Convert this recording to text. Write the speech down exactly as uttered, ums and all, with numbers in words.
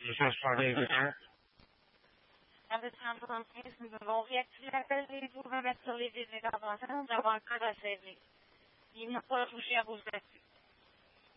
ses farines. En de transformaties de l'objecte pour me mettre sur les visites avant d'avoir un cas d'asservi. Il n'a pas touché à vos actes.